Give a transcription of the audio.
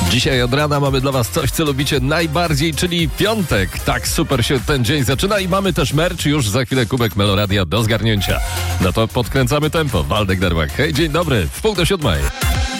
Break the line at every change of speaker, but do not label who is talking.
Dzisiaj od rana mamy dla was coś, co lubicie najbardziej, czyli piątek. Tak super się ten dzień zaczyna i mamy też merch. Już za chwilę kubek Meloradia do zgarnięcia. No to podkręcamy tempo. Waldek Darłak. Hej, dzień dobry. W 6:45.